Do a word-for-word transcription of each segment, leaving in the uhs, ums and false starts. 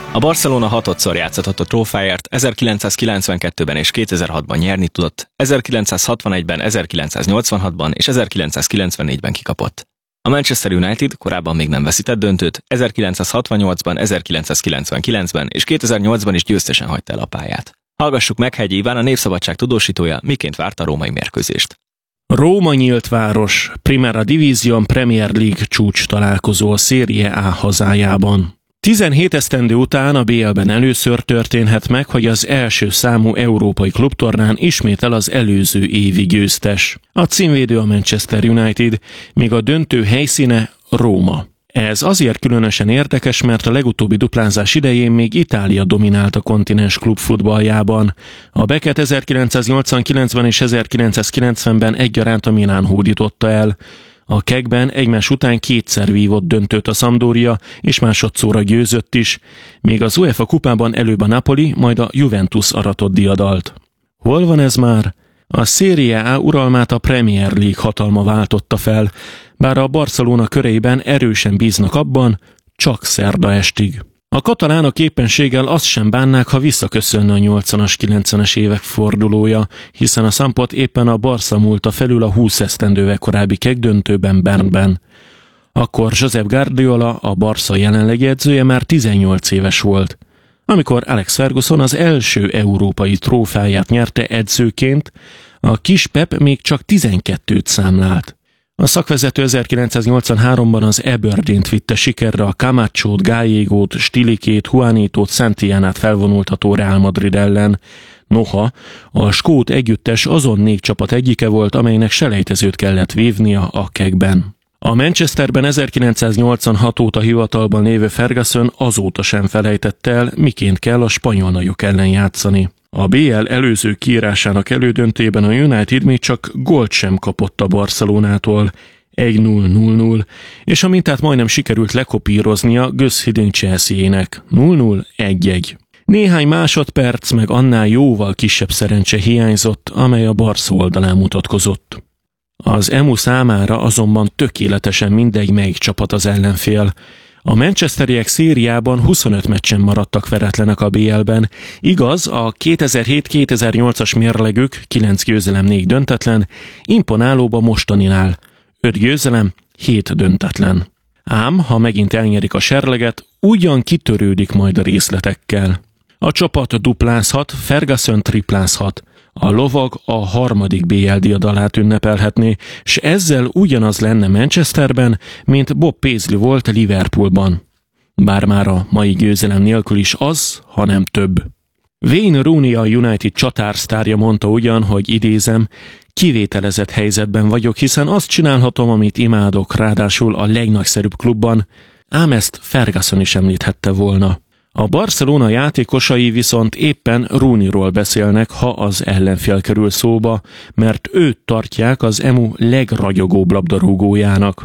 A Barcelona hatodszor játszhatott a trófáért, ezerkilencszázkilencvenkettőben és kétezer-hatban nyerni tudott, ezerkilencszázhatvanegyben, ezerkilencszáznyolcvanhatban és ezerkilencszázkilencvennégyben kikapott. A Manchester United korábban még nem veszített döntőt, ezerkilencszázhatvannyolcban, ezerkilencszázkilencvenkilencben és kétezer-nyolcban is győztesen hagyta el a pályát. Hallgassuk meg Hegyi Iván, a Népszabadság tudósítója, miként várta a római mérkőzést. Róma nyílt város, Primera Division Premier League csúcs találkozó a Serie A hazájában. tizenhét esztendő után a bé el-ben először történhet meg, hogy az első számú európai klubtornán ismétel az előző évi győztes. A címvédő a Manchester United, míg a döntő helyszíne Róma. Ez azért különösen érdekes, mert a legutóbbi duplázás idején még Itália dominált a kontinens klubfutballjában. A Beket ezerkilencszáznyolcvankilencben és ezerkilencszázkilencvenben egyaránt a Milán hódította el. A kegben egymás után kétszer vívott döntőt a Sampdoria, és másodszorra győzött is, míg az UEFA kupában előbb a Napoli, majd a Juventus aratott diadalt. Hol van ez már? A Serie A uralmát a Premier League hatalma váltotta fel, bár a Barcelona köreiben erősen bíznak abban, csak szerda estig. A katalánok éppenséggel azt sem bánnák, ha visszaköszönne a nyolcvanas, kilencvenes évek fordulója, hiszen a Sampot éppen a Barca múlta felül a húsz esztendővel korábbi kegdöntőben Bernben. Akkor Josep Guardiola, a Barca jelenlegi edzője már tizennyolc éves volt. Amikor Alex Ferguson az első európai trófáját nyerte edzőként, a kis Pep még csak tizenkettőt számlált. A szakvezető ezerkilencszáznyolcvanháromban az Aberdeent vitte sikerre a Camachót, Gallegót, Stilikét, Juanitót, Santillánát felvonultató Real Madrid ellen. Noha, a skót együttes azon négy csapat egyike volt, amelynek selejtezőt kellett vívnia a kegben. A Manchesterben ezerkilencszáznyolcvanhat óta hivatalban lévő Ferguson azóta sem felejtette el, miként kell a spanyol nagyok ellen játszani. A bé el előző kiírásának elődöntében a United még csak gólt sem kapott a Barcelonától, egy null null null, és a mintát majdnem sikerült lekopíroznia Gus Hiddink Chelsea-ének, null null egy egy. Néhány másodperc meg annál jóval kisebb szerencse hiányzott, amely a Barca oldalán mutatkozott. Az emu számára azonban tökéletesen mindegy, melyik csapat az ellenfél. A manchesteriek szériában huszonöt meccsen maradtak veretlenek a bé el-ben, igaz, a kétezer-hét kétezer-nyolcas mérlegük kilenc győzelem, négy döntetlen, imponálóbb a mostaninál, öt győzelem, hét döntetlen. Ám, ha megint elnyerik a serleget, ugyan kitörődik majd a részletekkel. A csapat duplázhat, Ferguson triplázhat. A lovag a harmadik bé el diadalát ünnepelhetné, s ezzel ugyanaz lenne Manchesterben, mint Bob Paisley volt Liverpoolban. Bár már a mai győzelem nélkül is az, ha nem több. Wayne Rooney, a United csatársztárja mondta ugyan, hogy idézem, kivételezett helyzetben vagyok, hiszen azt csinálhatom, amit imádok, ráadásul a legnagyszerűbb klubban, ám ezt Ferguson is említhette volna. A Barcelona játékosai viszont éppen Rooneyról beszélnek, ha az ellenfél kerül szóba, mert őt tartják az emu legragyogóbb labdarúgójának.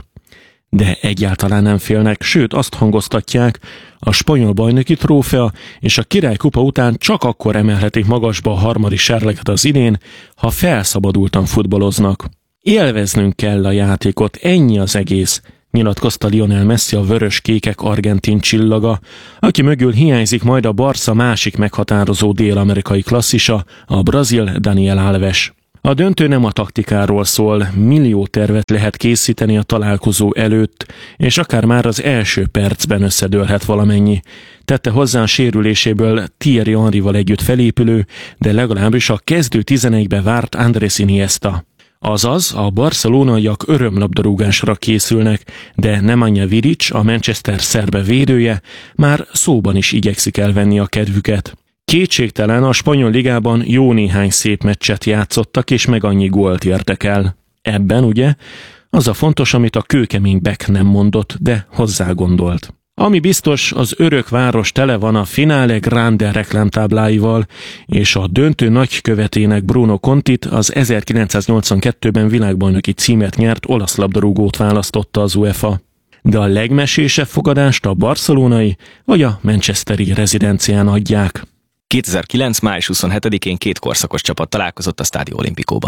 De egyáltalán nem félnek, sőt azt hangoztatják, a spanyol bajnoki trófea és a királykupa után csak akkor emelhetik magasba a harmadik serleget az idén, ha felszabadultan futballoznak. Élveznünk kell a játékot, ennyi az egész, nyilatkozta Lionel Messi, a vörös-kékek argentin csillaga, aki mögül hiányzik majd a Barca másik meghatározó dél-amerikai klasszisa, a brazil Daniel Alves. A döntő nem a taktikáról szól, millió tervet lehet készíteni a találkozó előtt, és akár már az első percben összedőlhet valamennyi. Tette hozzá a sérüléséből Thierry Henryval együtt felépülő, de legalábbis a kezdő tizenegybe várt Andrés Iniesta. Azaz, a barcelonaiak örömlabdarúgásra készülnek, de Nemanja Vidic, a Manchester szerbe védője, már szóban is igyekszik elvenni a kedvüket. Kétségtelen, a spanyol ligában jó néhány szép meccset játszottak, és meg annyi gólt értek el. Ebben ugye az a fontos, amit a kőkemény Beck nem mondott, de hozzágondolt. Ami biztos, az örök város tele van a Finale Grande reklámtábláival, és a döntő nagykövetének Bruno Contit, az ezerkilencszáznyolcvankettőben világbajnoki címet nyert olasz labdarúgót választotta az UEFA. De a legmesésebb fogadást a barcelonai vagy a manchesteri rezidencián adják. kétezer-kilenc. május huszonhetedikén két korszakos csapat találkozott a Stadio Olimpicoban.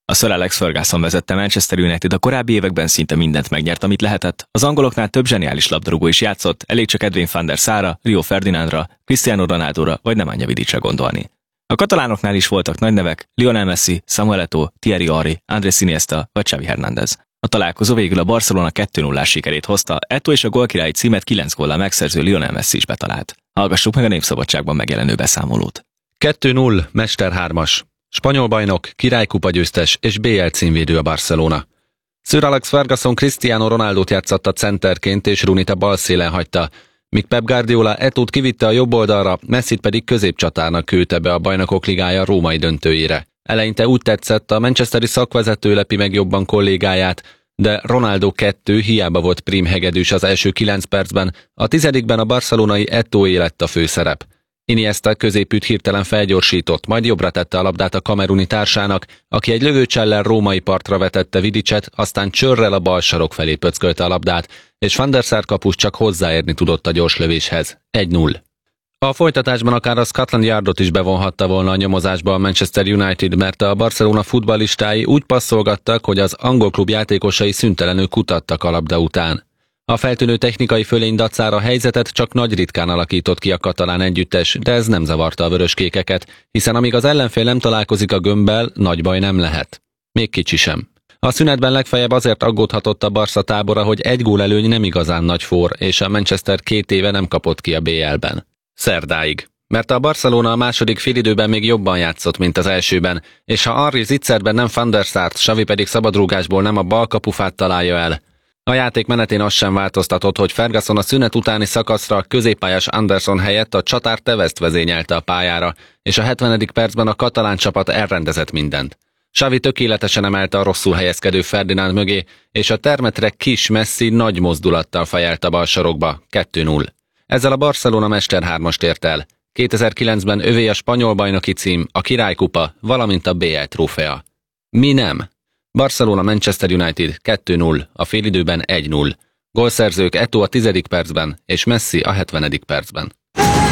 A Sir Alex Ferguson vezette Manchester United a korábbi években szinte mindent megnyert, amit lehetett. Az angoloknál több zseniális labdarúgó is játszott, elég csak Edwin van der Sarra, Rio Ferdinandra, Cristiano Ronaldóra vagy Nemanja Vidićre gondolni. A katalánoknál is voltak nagy nevek, Lionel Messi, Samuel Eto'o, Thierry Henry, Andrés Iniesta vagy Xavi Hernández. A találkozó végül a Barcelona kettő nullás sikerét hozta, Eto'o és a gólkirályi címet kilenc góllal megszerző Lionel Messi is betalált. Hallgassuk meg a Népszabadságban megjelenő beszámolót. kettő null, Mester hármas. Spanyol bajnok, királykupa győztes és bé el címvédő a Barcelona. Sir Alex Ferguson Cristiano Ronaldót játszatta centerként és Rooneyt a bal szélen hagyta, míg Pep Guardiola Eto'ót kivitte a jobb oldalra, Messit pedig középcsatárnak küldte be a Bajnokok Ligája római döntőjére. Eleinte úgy tetszett, a manchesteri szakvezető lepi meg jobban kollégáját, de Ronaldo kettő hiába volt prim hegedűs az első kilenc percben, a tizedikben a barcelonai Eto'é lett a főszerep. Iniesta középütt hirtelen felgyorsított, majd jobbra tette a labdát a kameruni társának, aki egy lövőcsellel római partra vetette Vidićet, aztán csőrrel a bal sarok felé pöckölte a labdát, és Van der Sar kapus csak hozzáérni tudott a gyors lövéshez. egy null. A folytatásban akár a Scotland Yardot is bevonhatta volna a nyomozásba a Manchester United, mert a Barcelona futballistái úgy passzolgattak, hogy az angol klub játékosai szüntelenül kutattak a labda után. A feltűnő technikai fölény dacára a helyzetet csak nagy ritkán alakított ki a katalán együttes, de ez nem zavarta a vöröskékeket, hiszen amíg az ellenfél nem találkozik a gömbbel, nagy baj nem lehet. Még kicsi sem. A szünetben legfeljebb azért aggódhatott a Barca tábora, hogy egy gól előny nem igazán nagy for, és a Manchester két éve nem kapott ki a bé el-ben. Szerdáig. Mert a Barcelona a második félidőben még jobban játszott, mint az elsőben, és ha Henry zicserben nem Van der Sart, Xavi pedig szabadrúgásból nem a bal kapufát találja el. A játék menetén az sem változtatott, hogy Ferguson a szünet utáni szakaszra a középpályás Anderson helyett a csatár Tevezt vezényelte a pályára, és a hetvenedik percben a katalán csapat elrendezett mindent. Xavi tökéletesen emelte a rosszul helyezkedő Ferdinand mögé, és a termetre kis Messi nagy mozdulattal fejelt a bal sarokba, kettő null. Ezzel a Barcelona Mester hármast ért el. kétezer-kilencben övé a spanyol bajnoki cím, a királykupa, valamint a bé el trófea. Mi nem? Barcelona Manchester United kettő null, a félidőben egy null. Gólszerzők Eto'o a tizedik percben és Messi a hetvenedik percben.